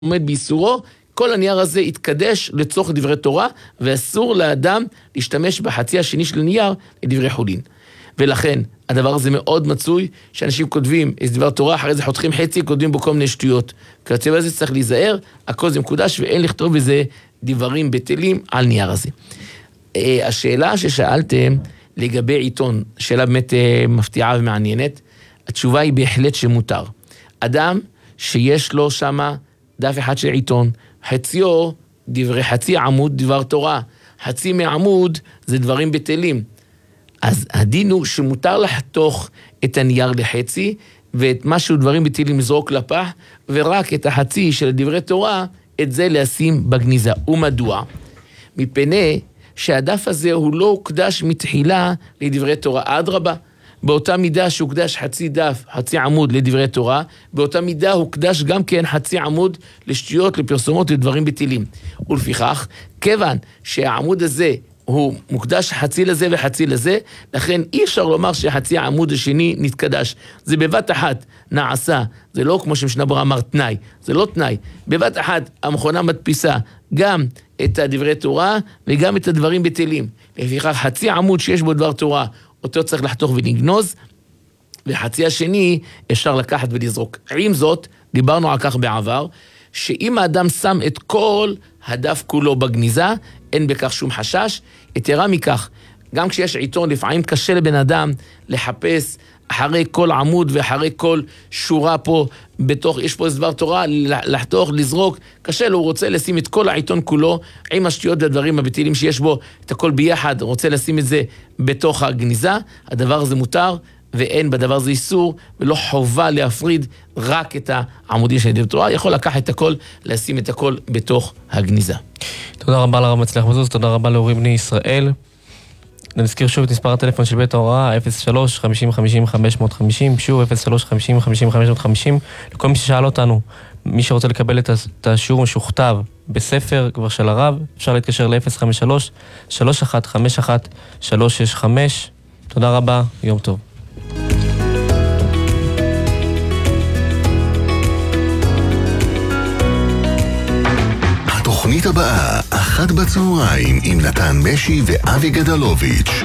עומד באיסורו, כל הנייר הזה יתקדש לצורך דברי תורה, ואסור לאדם להשתמש בחצי השני של הנייר לדברי חולין. ולכן, הדבר הזה מאוד מצוי, שאנשים כותבים איזה דבר תורה, אחרי זה חותכים חצי, כותבים בו כל מיני שטויות. כיוצא בזה צריך להיזהר, הכל זה מקודש, ואין לכתוב בזה דברים בטלים על נייר הזה. השאלה ששאלתם לגבי עיתון, שאלה באמת מפתיעה ומעניינת, התשובה היא בהחלט שמותר. אדם שיש לו שמה דף אחד של עיתון, חצי עמוד דבר תורה, חצי מעמוד זה דברים בטלים. אז הדין הוא שמותר לחתוך את הנייר לחצי, ואת משהו דברים בטלים לזרוק לפח, ורק את החצי של דברי תורה, את זה לשים בגניזה. ומדוע? מפני שהדף הזה הוא לא הוקדש מתחילה לדברי תורה. אדרבה, באותה מידה שהוקדש חצי דף, חצי עמוד לדברי תורה, באותה מידה הוקדש גם כן חצי עמוד לשטויות, לפרסומות, לדברים בטלים. ולפיכך, כיוון שהעמוד הזה הוא מוקדש חצי לזה וחצי לזה, לכן אי אפשר לומר שחצי העמוד השני נתקדש. זה בבת אחת נעשה, זה לא כמו שמשנה ברורה אמר תנאי, זה לא תנאי. בבת אחת המכונה מדפיסה גם את הדברי תורה וגם את הדברים בטלים. לפיכך חצי עמוד שיש בו דבר תורה, אותו צריך לחתוך ולגנוז, וחצי השני אפשר לקחת ולזרוק. עם זאת, דיברנו על כך בעבר, שאם האדם שם את כל הדף כולו בגניזה, אין בכך שום חשש. יתרה מכך, גם כשיש עיתון, לפעמים קשה לבן אדם לחפש אחרי כל עמוד ואחרי כל שורה פה, יש פה איזה דבר תורה, לחתוך, לזרוק, קשה לו, הוא רוצה לשים את כל העיתון כולו, עם השטויות והדברים הבטלים שיש בו, את הכל ביחד, רוצה לשים את זה בתוך הגניזה, הדבר הזה מותר, ואין בדבר זה איסור, ולא חובה להפריד רק את העמודים של דבר תורה, יכול לקחת את הכל, לשים את הכל בתוך הגניזה. תודה רבה לרב מצליח מזוז, תודה רבה להורים בני ישראל. נזכיר שוב את מספר הטלפון של בית ההוראה, 03-50-50-550, שוב 03-50-50-550, לכל מי ששאל אותנו, מי שרוצה לקבל את השיעור משוכתב בספר כבר של הרב, אפשר להתקשר ל-053-3151-365. תודה רבה, יום טוב. התוכנית הבאה, 13:00 עם נתן משי ואבי גדלוביץ'.